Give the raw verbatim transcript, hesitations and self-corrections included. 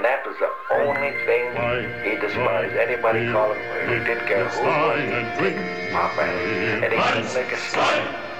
And that was the only thing he despised. Anybody call him, he didn't care who it was, he didn't pop at him. And he couldn't make a stop.